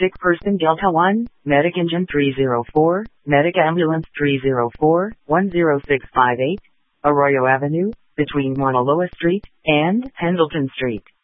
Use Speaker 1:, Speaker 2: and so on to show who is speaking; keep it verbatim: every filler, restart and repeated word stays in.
Speaker 1: Sick person Delta one, Medic Engine three zero four, Medic Ambulance three zero four, one zero six five eight, Arroyo Avenue, between Mauna Loa Street and Pendleton Street.